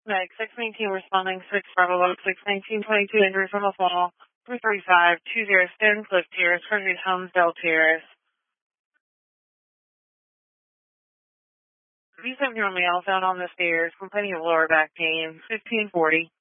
Meg 619 responding 6 Bravo 61922 injury from a fall 33520 Stone Cliff Terrace, Hershey's Homesdale Terrace. Recent from male found on the stairs, complaining of lower back pain, 1540.